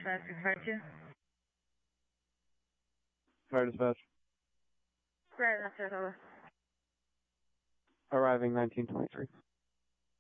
dispatch 652. Fire dispatch. Right, that's it, over. Arriving 1923.